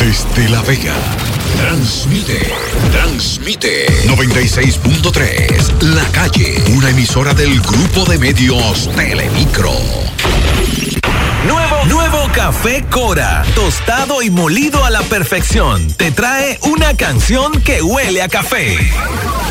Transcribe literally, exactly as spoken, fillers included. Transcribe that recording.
Desde La Vega, transmite, transmite noventa y seis punto tres, La Calle, una emisora del grupo de medios Telemicro. Nuevo, nuevo Café Cora, tostado y molido a la perfección, te trae una canción que huele a café.